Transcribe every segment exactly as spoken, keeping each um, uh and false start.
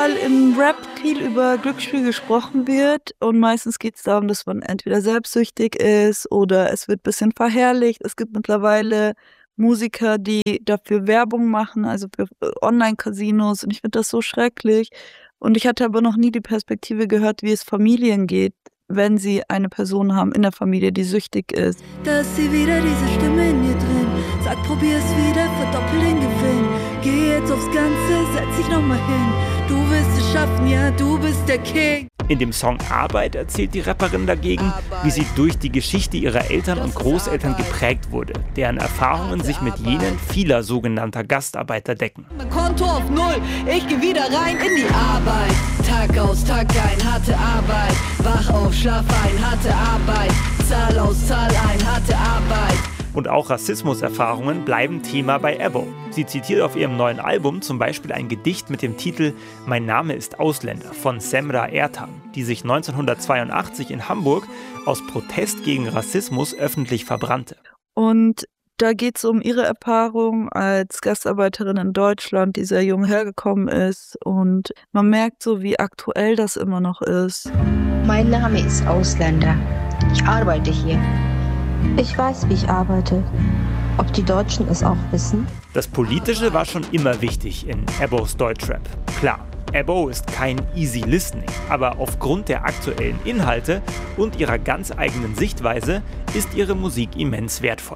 weil im Rap viel über Glücksspiel gesprochen wird und meistens geht es darum, dass man entweder selbstsüchtig ist oder es wird ein bisschen verherrlicht. Es gibt mittlerweile Musiker, die dafür Werbung machen, also für Online-Casinos, und ich finde das so schrecklich. Und ich hatte aber noch nie die Perspektive gehört, wie es Familien geht, wenn sie eine Person haben in der Familie, die süchtig ist. Da ist sie wieder, diese Stimme in dir drin. Sag, probier's wieder, verdoppel den Gewinn. Geh jetzt aufs Ganze, setz dich nochmal hin. Du willst es schaffen, ja, du bist der King. In dem Song Arbeit erzählt die Rapperin dagegen, wie sie durch die Geschichte ihrer Eltern und Großeltern geprägt wurde, deren Erfahrungen sich mit jenen vieler sogenannter Gastarbeiter decken. Mein Konto auf Null, ich geh wieder rein in die Arbeit. Tag aus, Tag ein, harte Arbeit. Wach auf, schlaf ein, harte Arbeit. Zahl aus, Zahl ein, harte Arbeit. Und auch Rassismuserfahrungen bleiben Thema bei Ebo. Sie zitiert auf ihrem neuen Album zum Beispiel ein Gedicht mit dem Titel »Mein Name ist Ausländer« von Semra Ertan, die sich neunzehnhundertzweiundachtzig in Hamburg aus Protest gegen Rassismus öffentlich verbrannte. Und da geht es um ihre Erfahrung als Gastarbeiterin in Deutschland, die sehr jung hergekommen ist. Und man merkt so, wie aktuell das immer noch ist. Mein Name ist Ausländer. Ich arbeite hier. Ich weiß, wie ich arbeite. Ob die Deutschen es auch wissen? Das Politische war schon immer wichtig in Ebos Deutschrap. Klar, Ebo ist kein easy listening, aber aufgrund der aktuellen Inhalte und ihrer ganz eigenen Sichtweise ist ihre Musik immens wertvoll.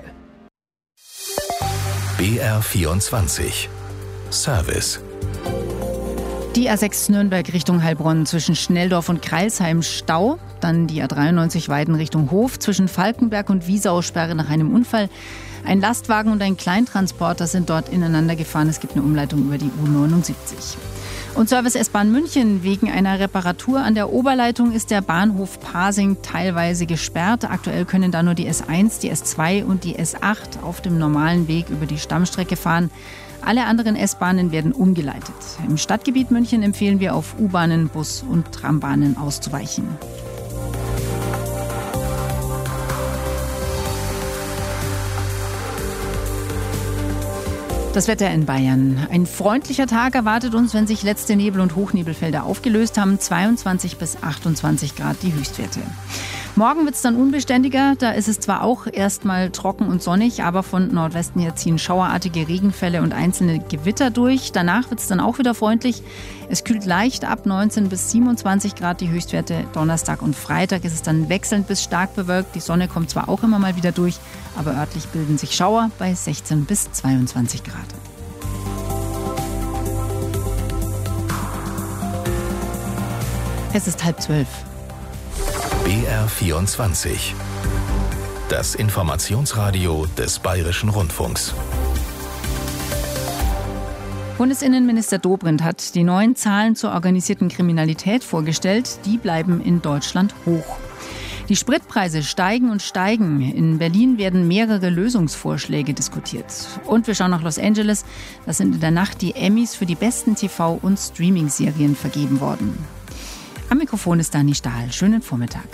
B R vierundzwanzig Service. Die A sechs Nürnberg Richtung Heilbronn zwischen Schnelldorf und Crailsheim Stau. Dann die A dreiundneunzig Weiden Richtung Hof zwischen Falkenberg und Wiesau Sperre nach einem Unfall. Ein Lastwagen und ein Kleintransporter sind dort ineinander gefahren. Es gibt eine Umleitung über die U neunundsiebzig. Und Service S-Bahn München. Wegen einer Reparatur an der Oberleitung ist der Bahnhof Pasing teilweise gesperrt. Aktuell können da nur die S eins, die S zwei und die S acht auf dem normalen Weg über die Stammstrecke fahren. Alle anderen S-Bahnen werden umgeleitet. Im Stadtgebiet München empfehlen wir, auf U-Bahnen, Bus- und Trambahnen auszuweichen. Das Wetter in Bayern. Ein freundlicher Tag erwartet uns, wenn sich letzte Nebel- und Hochnebelfelder aufgelöst haben. zweiundzwanzig bis achtundzwanzig Grad die Höchstwerte. Morgen wird es dann unbeständiger. Da ist es zwar auch erstmal trocken und sonnig, aber von Nordwesten her ziehen schauerartige Regenfälle und einzelne Gewitter durch. Danach wird es dann auch wieder freundlich. Es kühlt leicht ab, neunzehn bis siebenundzwanzig Grad die Höchstwerte. Donnerstag und Freitag ist es dann wechselnd bis stark bewölkt. Die Sonne kommt zwar auch immer mal wieder durch, aber örtlich bilden sich Schauer bei sechzehn bis zweiundzwanzig Grad. Es ist halb zwölf. B R vierundzwanzig. Das Informationsradio des Bayerischen Rundfunks. Bundesinnenminister Dobrindt hat die neuen Zahlen zur organisierten Kriminalität vorgestellt. Die bleiben in Deutschland hoch. Die Spritpreise steigen und steigen. In Berlin werden mehrere Lösungsvorschläge diskutiert. Und wir schauen nach Los Angeles. Da sind in der Nacht die Emmys für die besten T V- und Streaming-Serien vergeben worden. Am Mikrofon ist Dani Stahl. Schönen Vormittag.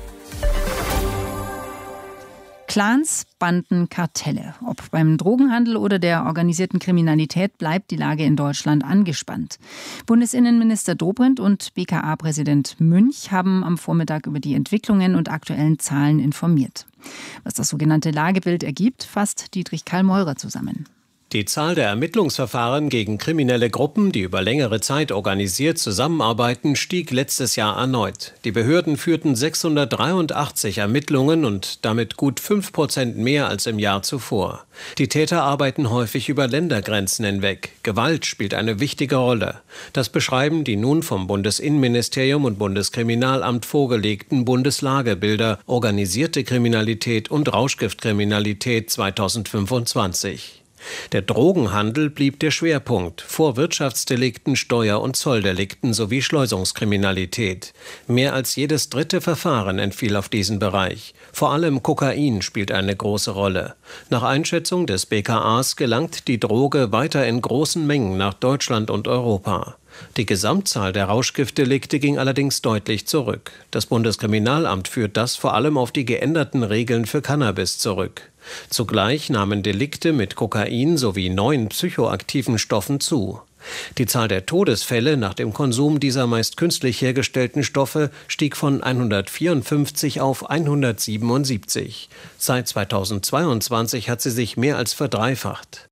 Clans, Banden, Kartelle. Ob beim Drogenhandel oder der organisierten Kriminalität bleibt die Lage in Deutschland angespannt. Bundesinnenminister Dobrindt und B K A-Präsident Münch haben am Vormittag über die Entwicklungen und aktuellen Zahlen informiert. Was das sogenannte Lagebild ergibt, fasst Dietrich Karl Meurer zusammen. Die Zahl der Ermittlungsverfahren gegen kriminelle Gruppen, die über längere Zeit organisiert zusammenarbeiten, stieg letztes Jahr erneut. Die Behörden führten sechshundertdreiundachtzig Ermittlungen und damit gut fünf Prozent mehr als im Jahr zuvor. Die Täter arbeiten häufig über Ländergrenzen hinweg. Gewalt spielt eine wichtige Rolle. Das beschreiben die nun vom Bundesinnenministerium und Bundeskriminalamt vorgelegten Bundeslagebilder Organisierte Kriminalität und Rauschgiftkriminalität zweitausendfünfundzwanzig. Der Drogenhandel blieb der Schwerpunkt, vor Wirtschaftsdelikten, Steuer- und Zolldelikten sowie Schleusungskriminalität. Mehr als jedes dritte Verfahren entfiel auf diesen Bereich. Vor allem Kokain spielt eine große Rolle. Nach Einschätzung des B K As gelangt die Droge weiter in großen Mengen nach Deutschland und Europa. Die Gesamtzahl der Rauschgiftdelikte ging allerdings deutlich zurück. Das Bundeskriminalamt führt das vor allem auf die geänderten Regeln für Cannabis zurück. Zugleich nahmen Delikte mit Kokain sowie neuen psychoaktiven Stoffen zu. Die Zahl der Todesfälle nach dem Konsum dieser meist künstlich hergestellten Stoffe stieg von hundertvierundfünfzig auf hundertsiebenundsiebzig. Seit zweitausendzweiundzwanzig hat sie sich mehr als verdreifacht.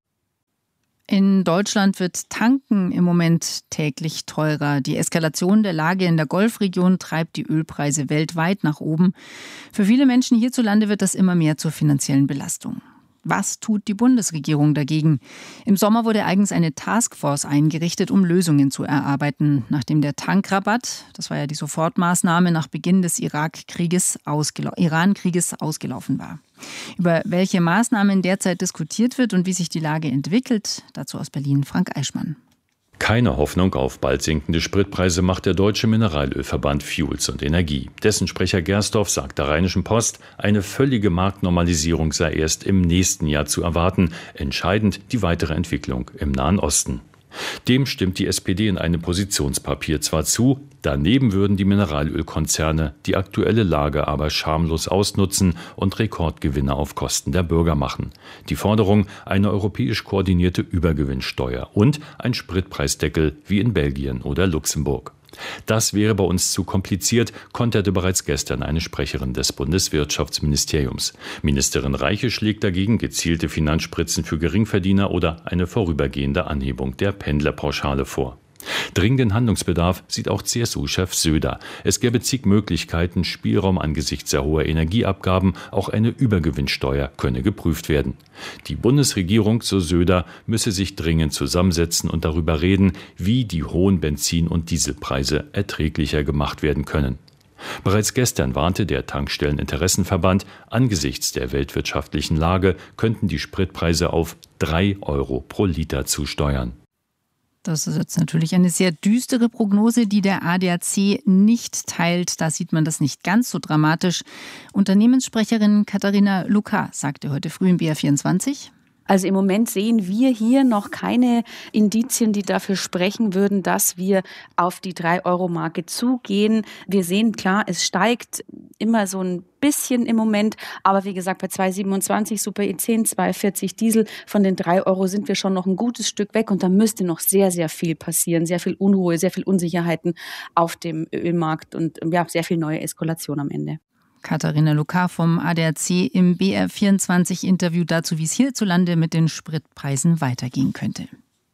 In Deutschland wird Tanken im Moment täglich teurer. Die Eskalation der Lage in der Golfregion treibt die Ölpreise weltweit nach oben. Für viele Menschen hierzulande wird das immer mehr zur finanziellen Belastung. Was tut die Bundesregierung dagegen? Im Sommer wurde eigens eine Taskforce eingerichtet, um Lösungen zu erarbeiten, nachdem der Tankrabatt, das war ja die Sofortmaßnahme nach Beginn des Irakkrieges, ausgelau- Iran-Krieges ausgelaufen war. Über welche Maßnahmen derzeit diskutiert wird und wie sich die Lage entwickelt, dazu aus Berlin Frank Eichmann. Keine Hoffnung auf bald sinkende Spritpreise macht der Deutsche Mineralölverband Fuels und Energie. Dessen Sprecher Gersdorf sagt der Rheinischen Post, eine völlige Marktnormalisierung sei erst im nächsten Jahr zu erwarten. Entscheidend die weitere Entwicklung im Nahen Osten. Dem stimmt die S P D in einem Positionspapier zwar zu, daneben würden die Mineralölkonzerne die aktuelle Lage aber schamlos ausnutzen und Rekordgewinne auf Kosten der Bürger machen. Die Forderung, eine europäisch koordinierte Übergewinnsteuer und ein Spritpreisdeckel wie in Belgien oder Luxemburg. Das wäre bei uns zu kompliziert, konterte bereits gestern eine Sprecherin des Bundeswirtschaftsministeriums. Ministerin Reiche schlägt dagegen gezielte Finanzspritzen für Geringverdiener oder eine vorübergehende Anhebung der Pendlerpauschale vor. Dringenden Handlungsbedarf sieht auch C S U-Chef Söder. Es gäbe zig Möglichkeiten, Spielraum angesichts der hohen Energieabgaben, auch eine Übergewinnsteuer könne geprüft werden. Die Bundesregierung, so Söder, müsse sich dringend zusammensetzen und darüber reden, wie die hohen Benzin- und Dieselpreise erträglicher gemacht werden können. Bereits gestern warnte der Tankstelleninteressenverband, angesichts der weltwirtschaftlichen Lage könnten die Spritpreise auf drei Euro pro Liter zusteuern. Das ist jetzt natürlich eine sehr düstere Prognose, die der A D A C nicht teilt. Da sieht man das nicht ganz so dramatisch. Unternehmenssprecherin Katharina Luca sagte heute früh im B R vierundzwanzig. Also im Moment sehen wir hier noch keine Indizien, die dafür sprechen würden, dass wir auf die drei Euro Marke zugehen. Wir sehen klar, es steigt immer so ein bisschen im Moment. Aber wie gesagt, bei zwei Komma siebenundzwanzig Super E zehn, zwei Komma vierzig Diesel, von den drei Euro sind wir schon noch ein gutes Stück weg. Und da müsste noch sehr, sehr viel passieren. Sehr viel Unruhe, sehr viel Unsicherheiten auf dem Ölmarkt und ja, sehr viel neue Eskalation am Ende. Katharina Luca vom A D A C im B R vierundzwanzig Interview dazu, wie es hierzulande mit den Spritpreisen weitergehen könnte.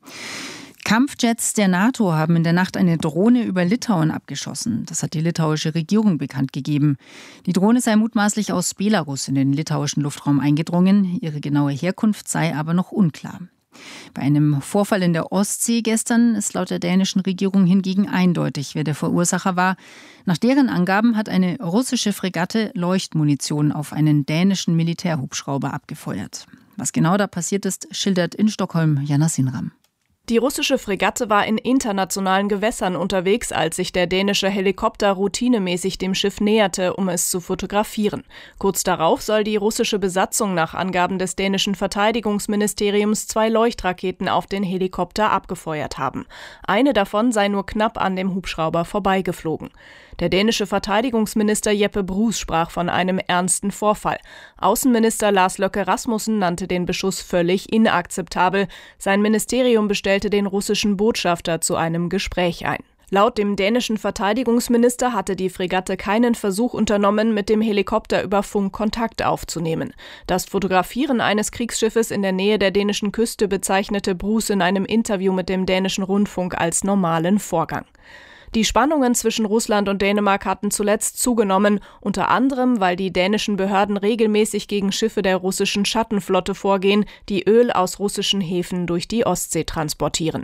Kampfjets der NATO haben in der Nacht eine Drohne über Litauen abgeschossen. Das hat die litauische Regierung bekannt gegeben. Die Drohne sei mutmaßlich aus Belarus in den litauischen Luftraum eingedrungen. Ihre genaue Herkunft sei aber noch unklar. Bei einem Vorfall in der Ostsee gestern ist laut der dänischen Regierung hingegen eindeutig, wer der Verursacher war. Nach deren Angaben hat eine russische Fregatte Leuchtmunition auf einen dänischen Militärhubschrauber abgefeuert. Was genau da passiert ist, schildert in Stockholm Jana Sinram. Die russische Fregatte war in internationalen Gewässern unterwegs, als sich der dänische Helikopter routinemäßig dem Schiff näherte, um es zu fotografieren. Kurz darauf soll die russische Besatzung nach Angaben des dänischen Verteidigungsministeriums zwei Leuchtraketen auf den Helikopter abgefeuert haben. Eine davon sei nur knapp an dem Hubschrauber vorbeigeflogen. Der dänische Verteidigungsminister Jeppe Bruus sprach von einem ernsten Vorfall. Außenminister Lars Løkke Rasmussen nannte den Beschuss völlig inakzeptabel. Sein Ministerium bestellte den russischen Botschafter zu einem Gespräch ein. Laut dem dänischen Verteidigungsminister hatte die Fregatte keinen Versuch unternommen, mit dem Helikopter über Funk Kontakt aufzunehmen. Das Fotografieren eines Kriegsschiffes in der Nähe der dänischen Küste bezeichnete Bruus in einem Interview mit dem dänischen Rundfunk als normalen Vorgang. Die Spannungen zwischen Russland und Dänemark hatten zuletzt zugenommen, unter anderem, weil die dänischen Behörden regelmäßig gegen Schiffe der russischen Schattenflotte vorgehen, die Öl aus russischen Häfen durch die Ostsee transportieren.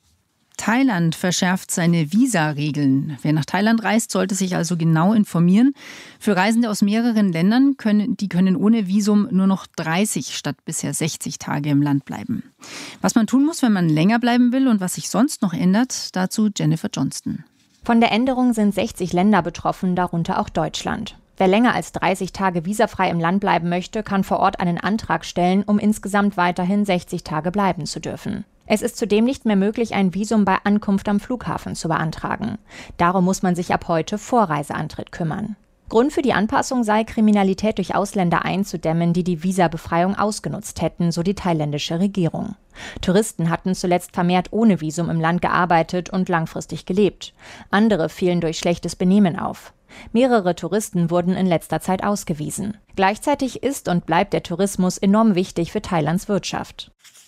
Thailand verschärft seine Visa-Regeln. Wer nach Thailand reist, sollte sich also genau informieren. Für Reisende aus mehreren Ländern können, die können ohne Visum nur noch dreißig statt bisher sechzig Tage im Land bleiben. Was man tun muss, wenn man länger bleiben will und was sich sonst noch ändert, dazu Jennifer Johnston. Von der Änderung sind sechzig Länder betroffen, darunter auch Deutschland. Wer länger als dreißig Tage visafrei im Land bleiben möchte, kann vor Ort einen Antrag stellen, um insgesamt weiterhin sechzig Tage bleiben zu dürfen. Es ist zudem nicht mehr möglich, ein Visum bei Ankunft am Flughafen zu beantragen. Darum muss man sich ab heute vor Reiseantritt kümmern. Grund für die Anpassung sei, Kriminalität durch Ausländer einzudämmen, die die Visabefreiung ausgenutzt hätten, so die thailändische Regierung. Touristen hatten zuletzt vermehrt ohne Visum im Land gearbeitet und langfristig gelebt. Andere fielen durch schlechtes Benehmen auf. Mehrere Touristen wurden in letzter Zeit ausgewiesen. Gleichzeitig ist und bleibt der Tourismus enorm wichtig für Thailands Wirtschaft.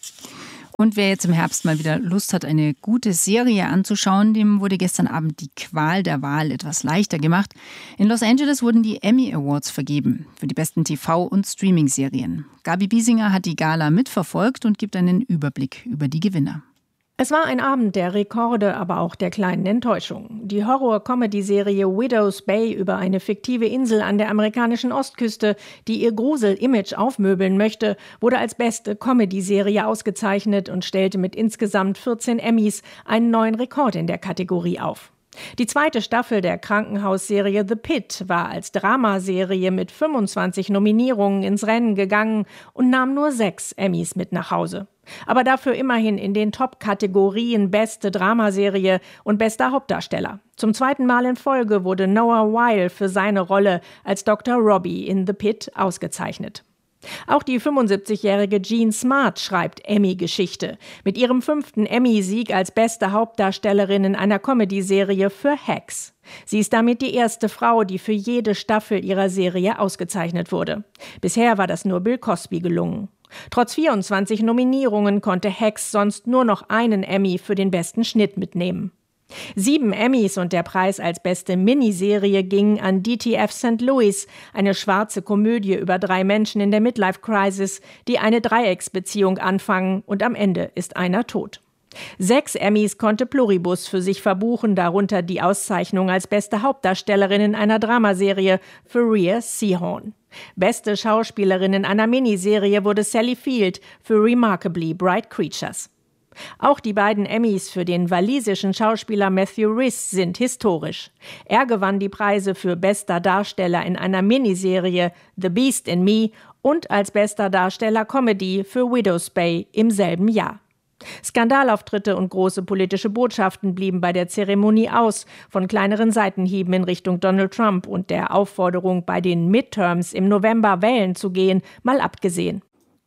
Und wer jetzt im Herbst mal wieder Lust hat, eine gute Serie anzuschauen, dem wurde gestern Abend die Qual der Wahl etwas leichter gemacht. In Los Angeles wurden die Emmy Awards vergeben für die besten T V- und Streaming-Serien. Gabi Biesinger hat die Gala mitverfolgt und gibt einen Überblick über die Gewinner. Es war ein Abend der Rekorde, aber auch der kleinen Enttäuschung. Die Horror-Comedy-Serie Widow's Bay über eine fiktive Insel an der amerikanischen Ostküste, die ihr Grusel-Image aufmöbeln möchte, wurde als beste Comedy-Serie ausgezeichnet und stellte mit insgesamt vierzehn Emmys einen neuen Rekord in der Kategorie auf. Die zweite Staffel der Krankenhausserie The Pit war als Dramaserie mit fünfundzwanzig Nominierungen ins Rennen gegangen und nahm nur sechs Emmys mit nach Hause. Aber dafür immerhin in den Top-Kategorien Beste Dramaserie und Bester Hauptdarsteller. Zum zweiten Mal in Folge wurde Noah Wyle für seine Rolle als Doktor Robbie in The Pit ausgezeichnet. Auch die fünfundsiebzigjährige Jean Smart schreibt Emmy-Geschichte mit ihrem fünften Emmy-Sieg als beste Hauptdarstellerin in einer Comedy-Serie für Hacks. Sie ist damit die erste Frau, die für jede Staffel ihrer Serie ausgezeichnet wurde. Bisher war das nur Bill Cosby gelungen. Trotz vierundzwanzig Nominierungen konnte Hacks sonst nur noch einen Emmy für den besten Schnitt mitnehmen. Sieben Emmys und der Preis als beste Miniserie ging an D T F Sankt Louis, eine schwarze Komödie über drei Menschen in der Midlife-Crisis, die eine Dreiecksbeziehung anfangen und am Ende ist einer tot. Sechs Emmys konnte Pluribus für sich verbuchen, darunter die Auszeichnung als beste Hauptdarstellerin in einer Dramaserie für Rhea Seehorn. Beste Schauspielerin in einer Miniserie wurde Sally Field für Remarkably Bright Creatures. Auch die beiden Emmys für den walisischen Schauspieler Matthew Rhys sind historisch. Er gewann die Preise für bester Darsteller in einer Miniserie The Beast in Me und als bester Darsteller Comedy für Widow's Bay im selben Jahr. Skandalauftritte und große politische Botschaften blieben bei der Zeremonie aus, von kleineren Seitenhieben in Richtung Donald Trump und der Aufforderung, bei den Midterms im November wählen zu gehen, mal abgesehen.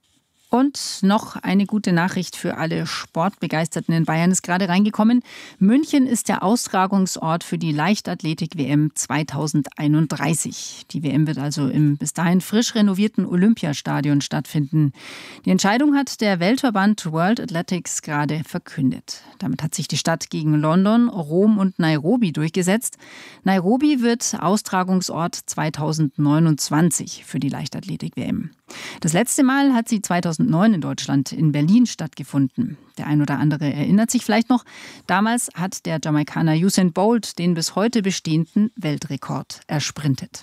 Und noch eine gute Nachricht für alle Sportbegeisterten in Bayern ist gerade reingekommen. München ist der Austragungsort für die Leichtathletik-W M zweitausendeinunddreißig. Die W M wird also im bis dahin frisch renovierten Olympiastadion stattfinden. Die Entscheidung hat der Weltverband World Athletics gerade verkündet. Damit hat sich die Stadt gegen London, Rom und Nairobi durchgesetzt. Nairobi wird Austragungsort zweitausendneunundzwanzig für die Leichtathletik-W M. Das letzte Mal hat sie zweitausendneun in Deutschland in Berlin stattgefunden. Der ein oder andere erinnert sich vielleicht noch. Damals hat der Jamaikaner Usain Bolt den bis heute bestehenden Weltrekord ersprintet.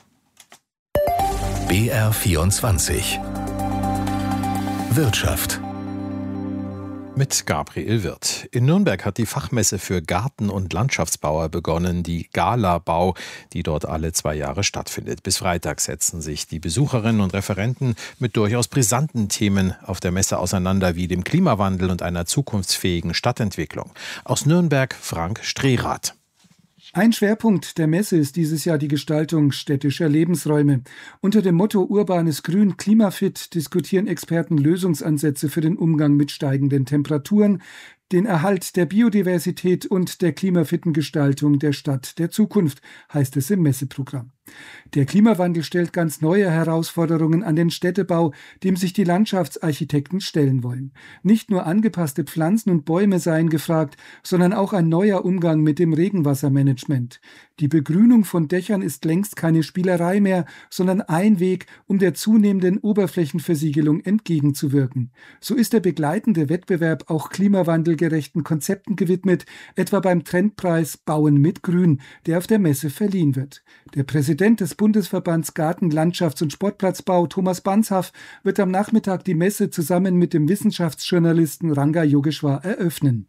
B R vierundzwanzig Wirtschaft mit Gabriel Wirth. In Nürnberg hat die Fachmesse für Garten- und Landschaftsbauer begonnen, die Gala-Bau, die dort alle zwei Jahre stattfindet. Bis Freitag setzen sich die Besucherinnen und Referenten mit durchaus brisanten Themen auf der Messe auseinander, wie dem Klimawandel und einer zukunftsfähigen Stadtentwicklung. Aus Nürnberg Frank Strehrath. Ein Schwerpunkt der Messe ist dieses Jahr die Gestaltung städtischer Lebensräume. Unter dem Motto Urbanes Grün, Klimafit diskutieren Experten Lösungsansätze für den Umgang mit steigenden Temperaturen, den Erhalt der Biodiversität und der klimafitten Gestaltung der Stadt der Zukunft, heißt es im Messeprogramm. Der Klimawandel stellt ganz neue Herausforderungen an den Städtebau, dem sich die Landschaftsarchitekten stellen wollen. Nicht nur angepasste Pflanzen und Bäume seien gefragt, sondern auch ein neuer Umgang mit dem Regenwassermanagement. Die Begrünung von Dächern ist längst keine Spielerei mehr, sondern ein Weg, um der zunehmenden Oberflächenversiegelung entgegenzuwirken. So ist der begleitende Wettbewerb auch klimawandelgerechten Konzepten gewidmet, etwa beim Trendpreis Bauen mit Grün, der auf der Messe verliehen wird. Der Präsident des Bundesverbands Garten-, Landschafts- und Sportplatzbau, Thomas Banzhaf, wird am Nachmittag die Messe zusammen mit dem Wissenschaftsjournalisten Ranga Yogeshwar eröffnen.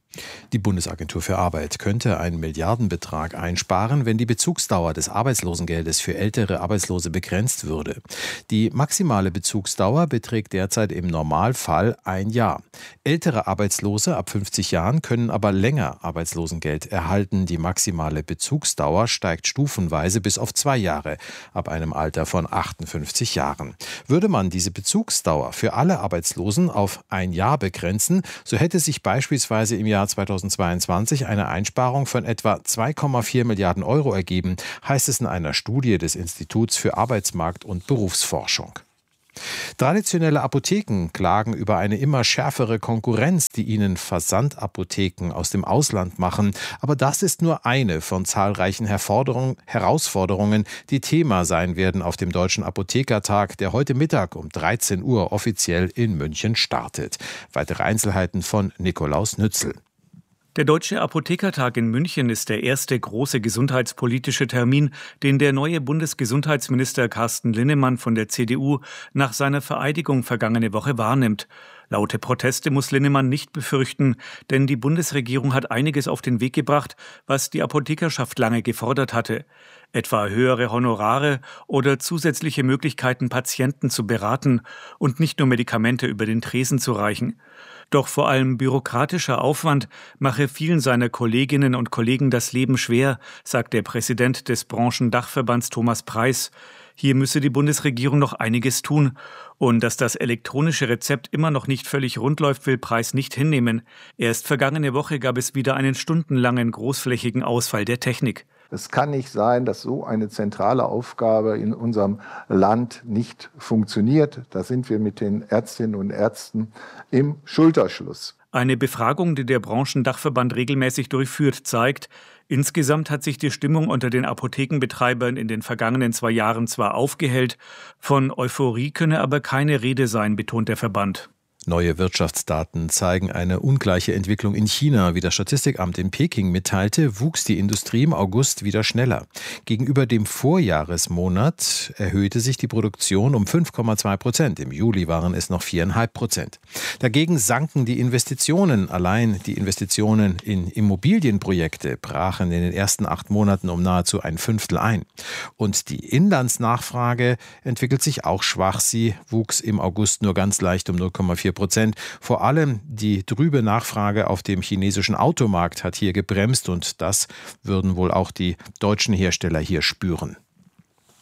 Die Bundesagentur für Arbeit könnte einen Milliardenbetrag einsparen, wenn die Bezugsdauer des Arbeitslosengeldes für ältere Arbeitslose begrenzt würde. Die maximale Bezugsdauer beträgt derzeit im Normalfall ein Jahr. Ältere Arbeitslose ab fünfzig Jahren können aber länger Arbeitslosengeld erhalten. Die maximale Bezugsdauer steigt stufenweise bis auf zwei Jahre, ab einem Alter von achtundfünfzig Jahren. Würde man diese Bezugsdauer für alle Arbeitslosen auf ein Jahr begrenzen, so hätte sich beispielsweise im Jahr zweitausendzweiundzwanzig eine Einsparung von etwa zwei Komma vier Milliarden Euro ergeben, heißt es in einer Studie des Instituts für Arbeitsmarkt- und Berufsforschung. Traditionelle Apotheken klagen über eine immer schärfere Konkurrenz, die ihnen Versandapotheken aus dem Ausland machen. Aber das ist nur eine von zahlreichen Herausforderungen, die Thema sein werden auf dem Deutschen Apothekertag, der heute Mittag um dreizehn Uhr offiziell in München startet. Weitere Einzelheiten von Nikolaus Nützel. Der Deutsche Apothekertag in München ist der erste große gesundheitspolitische Termin, den der neue Bundesgesundheitsminister Carsten Linnemann von der C D U nach seiner Vereidigung vergangene Woche wahrnimmt. Laute Proteste muss Linnemann nicht befürchten, denn die Bundesregierung hat einiges auf den Weg gebracht, was die Apothekerschaft lange gefordert hatte. Etwa höhere Honorare oder zusätzliche Möglichkeiten, Patienten zu beraten und nicht nur Medikamente über den Tresen zu reichen. Doch vor allem bürokratischer Aufwand mache vielen seiner Kolleginnen und Kollegen das Leben schwer, sagt der Präsident des Branchendachverbands Thomas Preiß. Hier müsse die Bundesregierung noch einiges tun. Und dass das elektronische Rezept immer noch nicht völlig rund läuft, will Preiß nicht hinnehmen. Erst vergangene Woche gab es wieder einen stundenlangen großflächigen Ausfall der Technik. Es kann nicht sein, dass so eine zentrale Aufgabe in unserem Land nicht funktioniert. Da sind wir mit den Ärztinnen und Ärzten im Schulterschluss. Eine Befragung, die der Branchendachverband regelmäßig durchführt, zeigt, insgesamt hat sich die Stimmung unter den Apothekenbetreibern in den vergangenen zwei Jahren zwar aufgehellt, von Euphorie könne aber keine Rede sein, betont der Verband. Neue Wirtschaftsdaten zeigen eine ungleiche Entwicklung in China. Wie das Statistikamt in Peking mitteilte, wuchs die Industrie im August wieder schneller. Gegenüber dem Vorjahresmonat erhöhte sich die Produktion um fünf Komma zwei Prozent. Im Juli waren es noch vier Komma fünf Prozent. Dagegen sanken die Investitionen. Allein die Investitionen in Immobilienprojekte brachen in den ersten acht Monaten um nahezu ein Fünftel ein. Und die Inlandsnachfrage entwickelt sich auch schwach. Sie wuchs im August nur ganz leicht um null Komma vier Prozent. Vor allem die trübe Nachfrage auf dem chinesischen Automarkt hat hier gebremst und das würden wohl auch die deutschen Hersteller hier spüren.